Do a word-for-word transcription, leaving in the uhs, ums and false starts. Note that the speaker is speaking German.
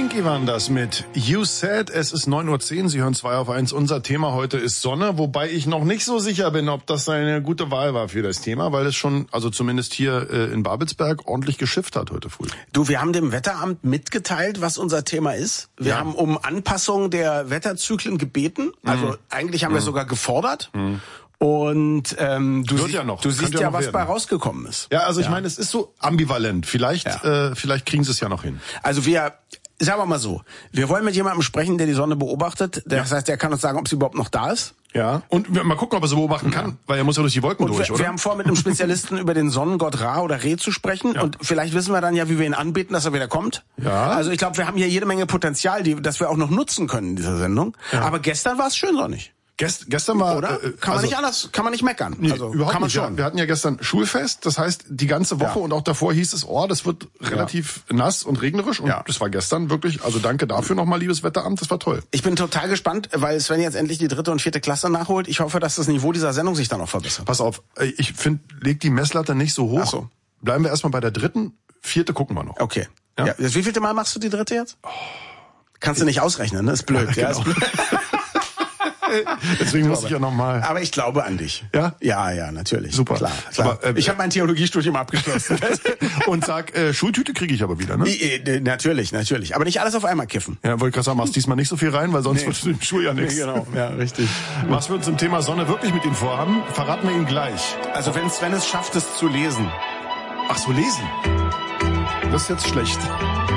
Kinky waren das mit You Said. Es ist neun Uhr zehn, Sie hören zwei auf eins. Unser Thema heute ist Sonne, wobei ich noch nicht so sicher bin, ob das eine gute Wahl war für das Thema, weil es schon, also zumindest hier äh, in Babelsberg, ordentlich geschifft hat heute früh. Du, wir haben dem Wetteramt mitgeteilt, was unser Thema ist. Wir Ja. haben um Anpassung der Wetterzyklen gebeten. Also Mhm. eigentlich haben wir Mhm. sogar gefordert. Mhm. Und ähm, du, Wird sie- ja noch. du siehst Könnte ja, ja noch was werden. bei rausgekommen ist. Ja, also ich Ja. meine, es ist so ambivalent. Vielleicht, Ja. äh, vielleicht kriegen Sie es ja noch hin. Also wir, sagen wir mal so, wir wollen mit jemandem sprechen, der die Sonne beobachtet. Das heißt, der kann uns sagen, ob sie überhaupt noch da ist. Ja. Und wir- mal gucken, ob er sie beobachten kann, weil er muss ja durch die Wolken Und durch, wir, oder? wir haben vor, mit einem Spezialisten über den Sonnengott Ra oder Re zu sprechen. Ja. Und vielleicht wissen wir dann ja, wie wir ihn anbeten, dass er wieder kommt. Ja. Also ich glaube, wir haben hier jede Menge Potenzial, die, das wir auch noch nutzen können in dieser Sendung. Ja. Aber gestern war es schön sonnig. Gest, gestern war, Oder? äh, Kann man also, nicht anders, kann man nicht meckern. Nee, also überhaupt kann man nicht. schon. Ja, wir hatten ja gestern Schulfest, das heißt, die ganze Woche Ja. und auch davor hieß es, oh, das wird relativ nass und regnerisch und Ja. das war gestern wirklich, also danke dafür nochmal, liebes Wetteramt, das war toll. Ich bin total gespannt, weil Sven jetzt endlich die dritte und vierte Klasse nachholt. Ich hoffe, dass das Niveau dieser Sendung sich dann auch verbessert. Pass auf, äh, ich finde, leg die Messlatte nicht so hoch. Ach so. Bleiben wir erstmal bei der dritten, vierte gucken wir noch. Okay. Ja. Ja. Wie vielte Mal machst du die dritte jetzt? Kannst du nicht ausrechnen, ne? Ist blöd. Ja, genau. ist blöd. Deswegen muss ich ja nochmal. Aber ich glaube an dich. Ja? Ja, ja, natürlich. Super. Klar, klar. Aber, äh, ich habe mein Theologiestudium abgeschlossen. Und sag, äh, Schultüte kriege ich aber wieder, ne? I- äh, natürlich, natürlich. Aber nicht alles auf einmal kiffen. Ja, wollte ich gerade sagen, machst diesmal nicht so viel rein, weil sonst Nee. wird im Schuljahr nichts. genau. Ja, richtig. Was wir zum Thema Sonne wirklich mit Ihnen vorhaben, verraten wir Ihnen gleich. Also wenn Sven es schafft, es zu lesen. Ach so, lesen. Das ist jetzt schlecht.